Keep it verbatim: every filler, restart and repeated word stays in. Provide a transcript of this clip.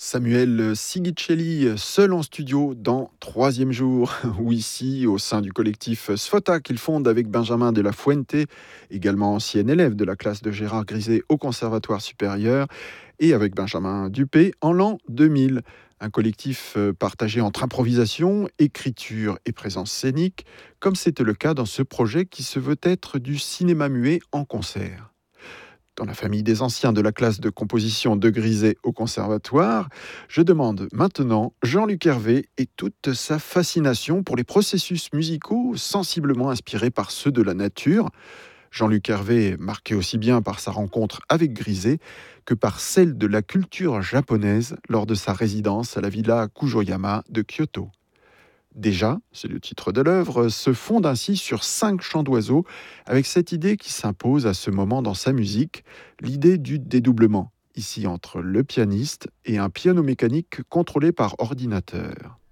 Samuel Sigicelli, seul en studio dans Troisième jour, ou ici au sein du collectif Sfota qu'il fonde avec Benjamin de la Fuente, également ancien élève de la classe de Gérard Griset au Conservatoire supérieur, et avec Benjamin Dupé en l'an deux mille. Un collectif partagé entre improvisation, écriture et présence scénique, comme c'était le cas dans ce projet qui se veut être du cinéma muet en concert. Dans la famille des anciens de la classe de composition de Griset au Conservatoire, je demande maintenant Jean-Luc Hervé et toute sa fascination pour les processus musicaux sensiblement inspirés par ceux de la nature. Jean-Luc Hervé est marqué aussi bien par sa rencontre avec Griset que par celle de la culture japonaise lors de sa résidence à la villa Kujoyama de Kyoto. Déjà, c'est le titre de l'œuvre, se fonde ainsi sur cinq chants d'oiseaux, avec cette idée qui s'impose à ce moment dans sa musique, l'idée du dédoublement, ici entre le pianiste et un piano mécanique contrôlé par ordinateur.